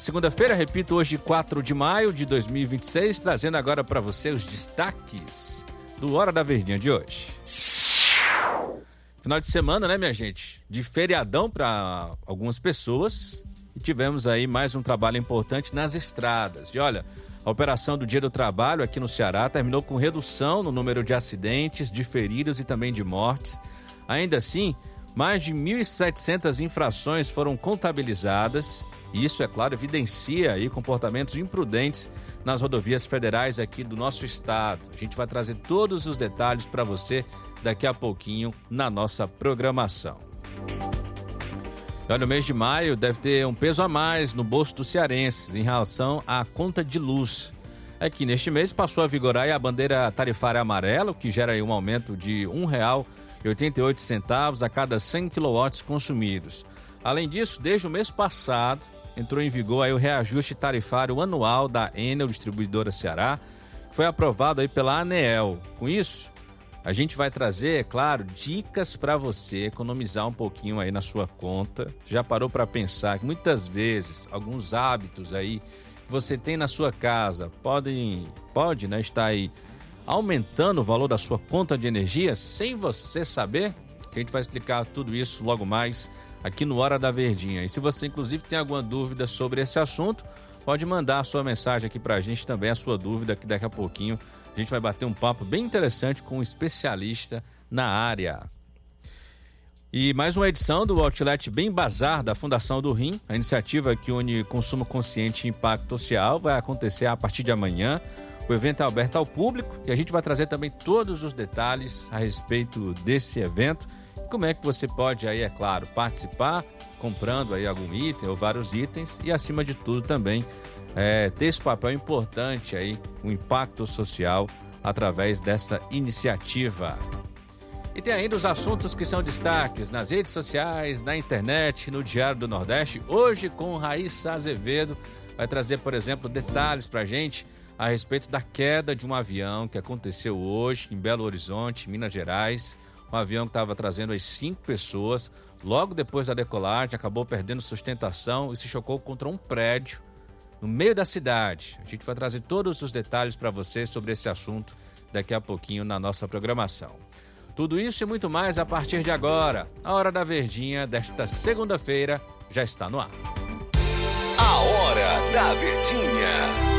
segunda-feira, repito, hoje 4 de maio de 2026, trazendo agora para você os destaques do Hora da Verdinha de hoje. Final de semana, né, minha gente? De feriadão para algumas pessoas, e tivemos aí mais um trabalho importante nas estradas. E olha, a operação do Dia do Trabalho aqui no Ceará terminou com redução no número de acidentes, de feridos e também de mortes. Ainda assim, mais de 1.700 infrações foram contabilizadas. E isso, é claro, evidencia aí comportamentos imprudentes nas rodovias federais aqui do nosso estado. A gente vai trazer todos os detalhes para você daqui a pouquinho na nossa programação. Olha, o mês de maio deve ter um peso a mais no bolso dos cearenses em relação à conta de luz. É que neste mês passou a vigorar a bandeira tarifária amarela, o que gera aí um aumento de R$ 1,88 a cada 100 kW consumidos. Além disso, desde o mês passado, entrou em vigor aí o reajuste tarifário anual da Enel Distribuidora Ceará, que foi aprovado aí pela ANEEL. Com isso, a gente vai trazer, é claro, dicas para você economizar um pouquinho aí na sua conta. Você já parou para pensar que muitas vezes alguns hábitos aí que você tem na sua casa pode, né, estar aí aumentando o valor da sua conta de energia sem você saber? A gente vai explicar tudo isso logo mais aqui no Hora da Verdinha. E se você, inclusive, tem alguma dúvida sobre esse assunto, pode mandar a sua mensagem aqui pra gente também, a sua dúvida, que daqui a pouquinho a gente vai bater um papo bem interessante com um especialista na área. E mais uma edição do Outlet Bem Bazar da Fundação do Rim, a iniciativa que une consumo consciente e impacto social, vai acontecer a partir de amanhã. O evento é aberto ao público e a gente vai trazer também todos os detalhes a respeito desse evento. Como é que você pode aí, é claro, participar comprando aí algum item ou vários itens e, acima de tudo, também ter esse papel importante aí, o impacto social através dessa iniciativa. E tem ainda os assuntos que são destaques nas redes sociais, na internet, no Diário do Nordeste. Hoje, com Raíssa Azevedo, vai trazer, por exemplo, detalhes pra gente a respeito da queda de um avião que aconteceu hoje em Belo Horizonte, Minas Gerais. Um avião que estava trazendo as 5 pessoas, logo depois da decolagem, acabou perdendo sustentação e se chocou contra um prédio no meio da cidade. A gente vai trazer todos os detalhes para vocês sobre esse assunto daqui a pouquinho na nossa programação. Tudo isso e muito mais a partir de agora. A Hora da Verdinha desta segunda-feira já está no ar. A Hora da Verdinha.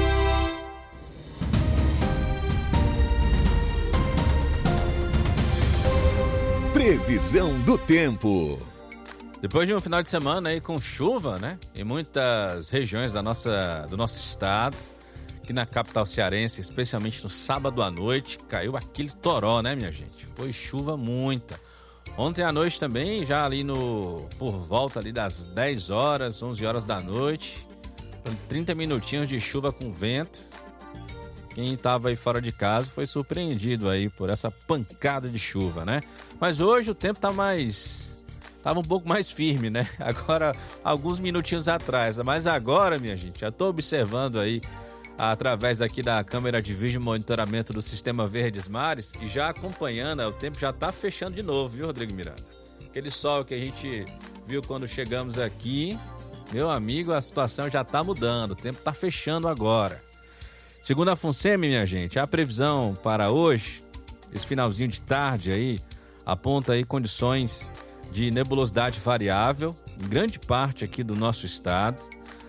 Previsão do tempo. Depois de um final de semana aí com chuva, né? Em muitas regiões do nosso estado, aqui na capital cearense, especialmente no sábado à noite, caiu aquele toró, né, minha gente? Foi chuva muita. Ontem à noite também, já ali por volta ali das 10 horas, 11 horas da noite, 30 minutinhos de chuva com vento. Quem estava aí fora de casa foi surpreendido aí por essa pancada de chuva, né? Mas hoje o tempo tava um pouco mais firme, né? Agora, alguns minutinhos atrás. Mas agora, minha gente, já tô observando aí, através aqui da câmera de vídeo monitoramento do Sistema Verdes Mares, e já acompanhando, o tempo já tá fechando de novo, viu, Rodrigo Miranda? Aquele sol que a gente viu quando chegamos aqui, meu amigo, a situação já tá mudando, o tempo tá fechando agora. Segundo a FUNSEMI, minha gente, a previsão para hoje, esse finalzinho de tarde aí, aponta aí condições de nebulosidade variável em grande parte aqui do nosso estado.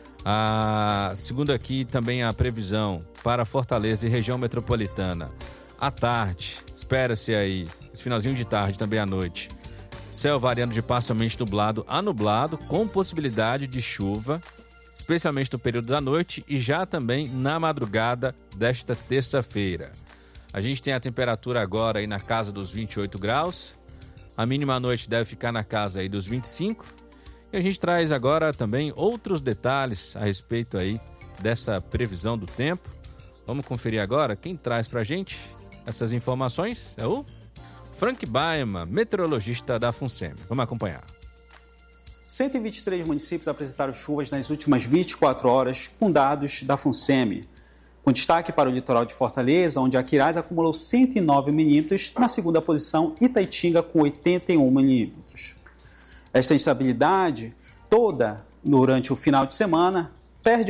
Segundo aqui também a previsão para Fortaleza e região metropolitana. À tarde, espera-se aí, esse finalzinho de tarde também à noite, céu variando de parcialmente nublado a nublado, com possibilidade de chuva, especialmente no período da noite e já também na madrugada desta terça-feira. A gente tem a temperatura agora aí na casa dos 28 graus, a mínima à noite deve ficar na casa aí dos 25, e a gente traz agora também outros detalhes a respeito aí dessa previsão do tempo. Vamos conferir agora quem traz pra gente essas informações é o Frank Baima, meteorologista da FUNSEMI. Vamos acompanhar. 123 municípios apresentaram chuvas nas últimas 24 horas, com dados da FUNSEMI. Com destaque para o litoral de Fortaleza, onde a Quirais acumulou 109 milímetros, na segunda posição Itaitinga com 81 milímetros. Esta instabilidade toda durante o final de semana